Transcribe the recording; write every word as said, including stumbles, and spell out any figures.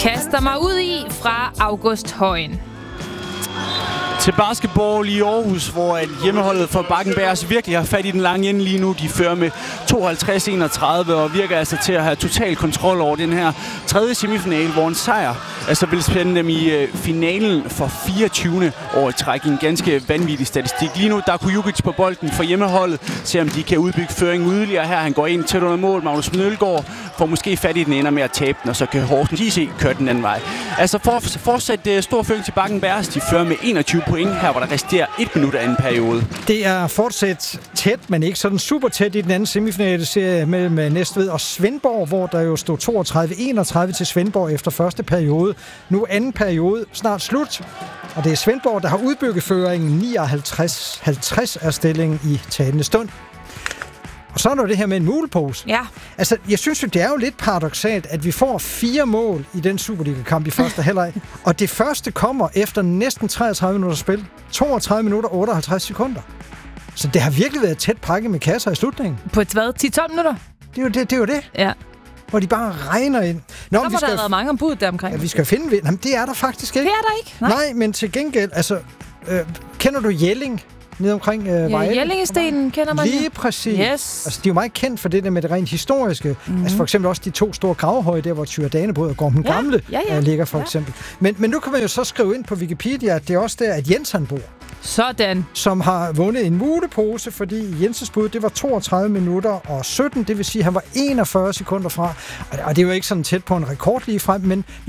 kaster mig ud i fra August Højen. Til basketball i Aarhus, hvor hjemmeholdet for Bakken Bears virkelig har fat i den lange ende lige nu. De fører med tooghalvtreds enogtredive og virker altså til at have total kontrol over den her tredje semifinale, hvor en sejr altså vil spænde dem i øh, finalen for fireogtyvende år i træk. En ganske vanvittig statistik. Lige nu, der kunne Jukic på bolden for hjemmeholdet, se om de kan udbygge føringen yderligere her. Han går ind tæt under mål. Magnus Mølgaard får måske fat i den, ender med at tabe den, og så kan Horsens I C køre den anden vej. Altså for, fortsat uh, stor føring til Bakken Bears. De fører med enogtyve point her, hvor der resterer et minut af anden periode. Det er fortsat tæt, men ikke sådan super tæt i den anden semifinale serie mellem Næstved og Svendborg, hvor der jo stod toogtredive enogtredive til Svendborg efter første periode. Nu anden periode snart slut, og det er Svendborg, der har udbygget føringen. Nioghalvtreds halvtreds er stillingen i talende stund. Og så er der det her med en mulepose. Ja. Altså, jeg synes jo, det er jo lidt paradoksalt, at vi får fire mål i den Superliga-kamp i første halvleg, og det første kommer efter næsten treogtredive minutter spil. toogtredive minutter og otteoghalvtreds sekunder. Så det har virkelig været tæt pakket med kasser i slutningen. På et hvad? ti til tolv minutter? Det er jo det. det, er jo det. Ja. Hvor de bare regner ind. Nå, så må der have været mange ombud der omkring. Ja, vi skal finde vind. Jamen, det er der faktisk ikke. Det er der ikke? Nej, Nej men til gengæld, altså, øh, kender du Jelling? Nede omkring øh, ja, Vejle. Jellingestenen kender man. Lige præcis. Yes. Altså, de er jo meget kendt for det der med det rent historiske. Mm-hmm. Altså for eksempel også de to store gravhøje, der hvor Tyre Danebod og Gorm den ja. Gamle ja, ja. øh, ligger for ja. eksempel. Men, men nu kan man jo så skrive ind på Wikipedia, at det er også der, at Jens han bor. Sådan. Som har vundet en mulepose, fordi Jenses bud, det var toogtredive minutter og sytten, det vil sige, at han var enogfyrre sekunder fra. Og det er jo ikke sådan tæt på en rekord lige frem, men